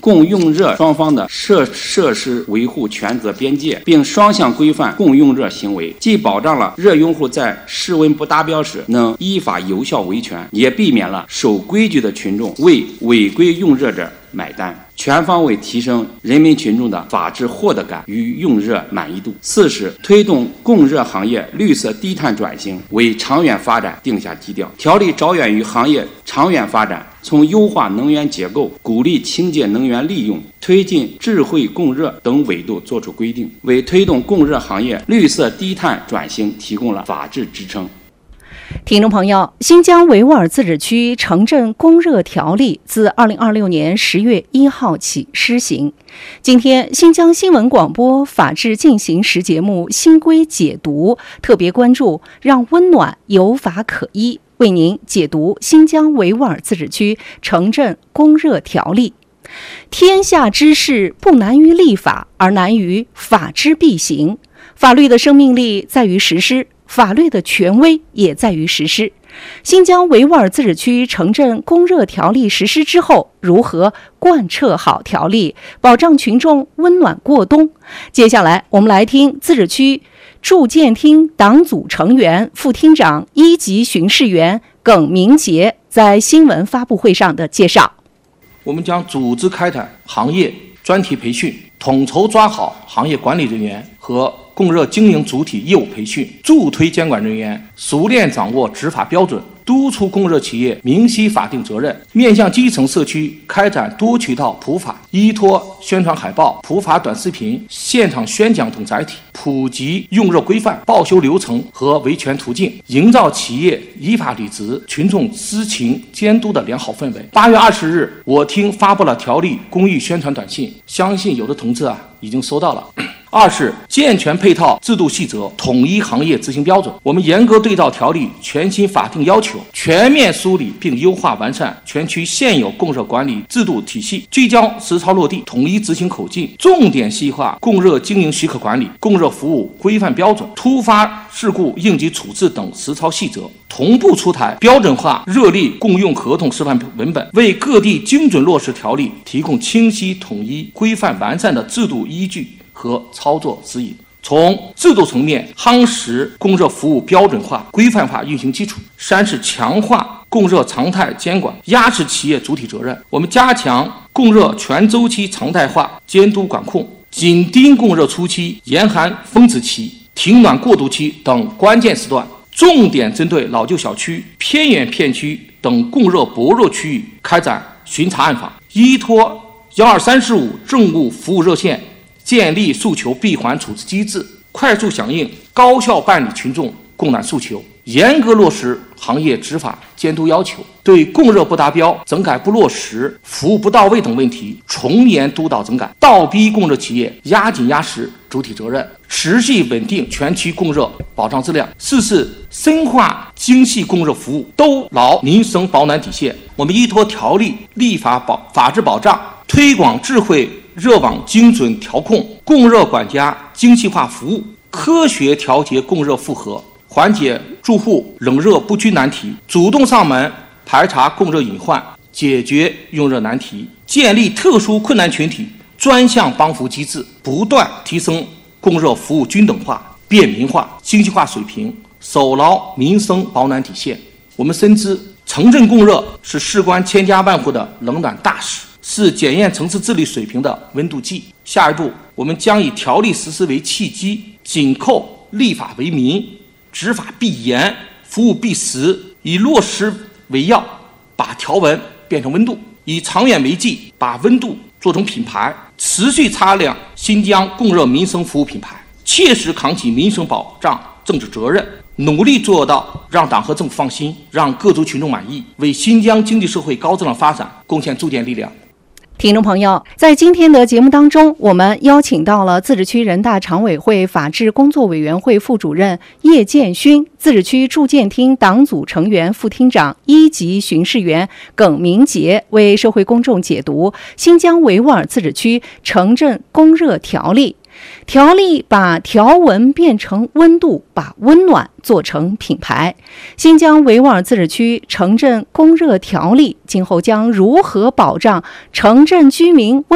供用热双方的设施维护权责边界，并双向规范供用热行为，既保障了热用户在室温不达标时能依法有效维权，也避免了守规矩的群众为违规用热者买单，全方位提升人民群众的法治获得感与用热满意度。4是推动供热行业绿色低碳转型，为长远发展定下基调。条例着眼于行业长远发展，从优化能源结构、鼓励清洁能源利用、推进智慧供热等维度作出规定，为推动供热行业绿色低碳转型提供了法治支撑。 听众朋友，新疆维吾尔自治区城镇供热条例自2026年10月1号起施行。今天，新疆新闻广播法治进行时节目新规解读特别关注让温暖有法可依，为您解读新疆维吾尔自治区城镇供热条例。天下之事不难于立法，而难于法之必行。法律的生命力在于实施，法律的权威也在于实施。新疆维吾尔自治区城镇供热条例实施之后，如何贯彻好条例，保障群众温暖过冬？接下来我们来听自治区住建厅党组成员、副厅长、1级巡视员耿明杰在新闻发布会上的介绍。 我们将组织开展行业专题培训，统筹抓好行业管理人员和供热经营主体业务培训，助推监管人员熟练掌握执法标准，督促供热企业明晰法定责任，面向基层社区开展多渠道普法，依托宣传海报、普法短视频、现场宣讲等载体，普及用热规范、报修流程和维权途径，营造企业依法履职、群众知情监督的良好氛围。8月20日，我厅发布了条例公益宣传短信，相信有的同志已经收到了。2是健全配套制度细则，统一行业执行标准。我们严格对照条例全新法定要求，全面梳理并优化完善全区现有供热管理制度体系，聚焦实操落地，统一执行口径，重点细化供热经营许可管理、供热服务规范标准、突发事故应急处置等实操细则，同步出台标准化热力共用合同示范文本，为各地精准落实条例提供清晰、统一、规范完善的制度依据和操作指引。从制度层面夯实供热服务标准化、规范化运行基础。3是强化供热常态监管，压实企业主体责任。我们加强供热全周期常态化监督管控，紧盯供热初期、严寒峰值期、停暖过渡期等关键时段，重点针对老旧小区、偏远片区等供热薄弱区域开展巡查暗访，依托12345政务服务热线，建立诉求闭环处置机制，快速响应、高效办理群众供暖诉求，严格落实行业执法监督要求，对供热不达标、整改不落实、服务不到位等问题从严督导整改，倒逼供热企业压紧压实主体责任，持续稳定全区供热保障质量。4是深化精细供热服务，都牢民生保暖底线。我们依托条例立法法治保障，推广智慧热网精准调控、供热管家精细化服务，科学调节供热负荷，缓解住户冷热不均难题，主动上门排查供热隐患，解决用热难题，建立特殊困难群体专项帮扶机制，不断提升供热服务均等化、便民化、精细化水平，守牢民生保暖底线。我们深知城镇供热是事关千家万户的冷暖大事，是检验城市治理水平的温度计。下一步，我们将以条例实施为契机，紧扣立法为民、执法必严、服务必实，以落实为要，把条文变成温度，以长远为计，把温度做成品牌，持续擦亮新疆供热民生服务品牌，切实扛起民生保障政治责任，努力做到让党和政府放心，让各族群众满意，为新疆经济社会高质量发展贡献注点力量。 听众朋友，在今天的节目当中，我们邀请到了自治区人大常委会法制工作委员会副主任叶建勋、自治区住建厅党组成员、副厅长、1级巡视员耿明杰，为社会公众解读新疆维吾尔自治区城镇供热条例。条例把条文变成温度，把温暖做成品牌。新疆维吾尔自治区城镇供热条例今后将如何保障城镇居民